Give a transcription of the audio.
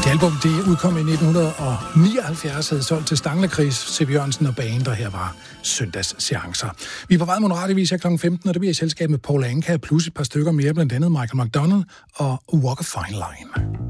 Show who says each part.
Speaker 1: album, det udkom i 1979, havde solgt til Stanglekris, C.V. Jørgensen og band, der her var søndagsseancer. Vi er på vej mod radiovis her kl. 15, og det bliver i selskab med Paul Anka, plus et par stykker mere, blandt andet Michael McDonald og Walk a Fine Line.